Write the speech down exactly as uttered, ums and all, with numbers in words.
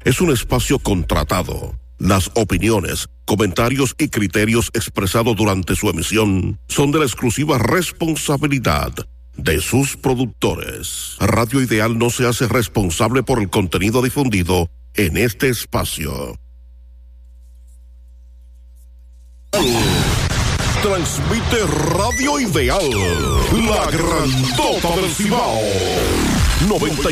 es un espacio contratado. Las opiniones, comentarios y criterios expresados durante su emisión son de la exclusiva responsabilidad de sus productores. Radio Ideal no se hace responsable por el contenido difundido en este espacio. Transmite Radio Ideal, la grandota del Cibao. noventa